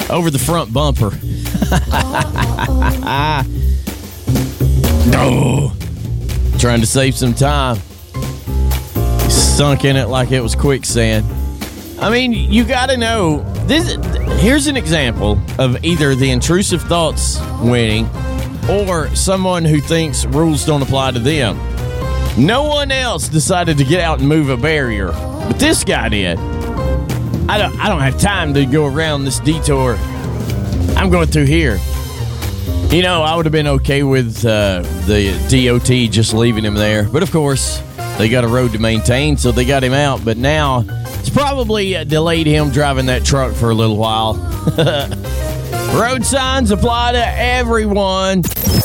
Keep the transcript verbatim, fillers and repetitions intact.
over the front bumper. No. Trying to save some time. He sunk in it like it was quicksand. I mean, you got to know. This. Here's an example of either the intrusive thoughts winning or someone who thinks rules don't apply to them. No one else decided to get out and move a barrier, but this guy did. I don't, I don't have time to go around this detour. I'm going through here. You know, I would have been okay with uh, the D O T just leaving him there. But, of course, they got a road to maintain, so they got him out. But now it's probably uh, delayed him driving that truck for a little while. Road signs apply to everyone.